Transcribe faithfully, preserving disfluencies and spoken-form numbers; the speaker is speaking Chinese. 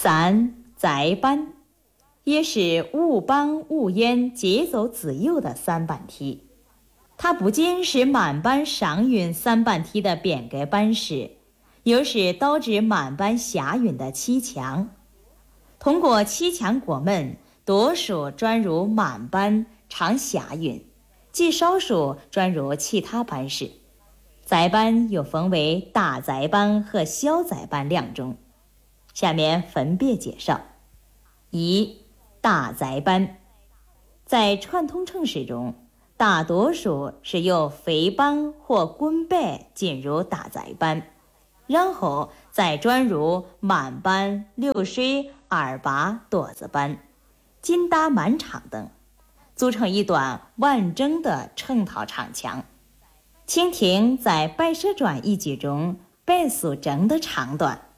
三宅班，也是务邦务焉节走子右的三板梯。它不仅是满班上允三板梯的变革班式，又是导致满班下允的七强。通过七强过门，多数转入满班常下允，极少数转入其他班式。宅班又分为大宅班和小宅班两种，下面分别介绍。一、大宅班。在传统城市中，大多数是由飞班或滚白进入大宅班，然后再转入满班、流水、二八、垛子班、紧打满场等，组成一段完整的成套唱腔。请听在《白蛇传》一剧中白素贞的唱段。